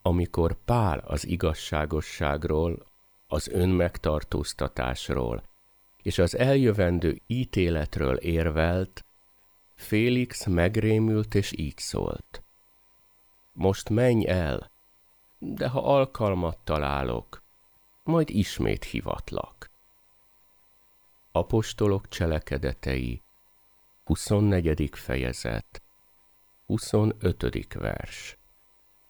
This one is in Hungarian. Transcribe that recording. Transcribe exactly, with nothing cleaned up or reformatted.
Amikor Pál az igazságosságról, az önmegtartóztatásról és az eljövendő ítéletről érvelt, Félix megrémült és így szólt: most menj el, de ha alkalmat találok, majd ismét hivatlak. Apostolok cselekedetei, huszonnegyedik fejezet, huszonötödik vers.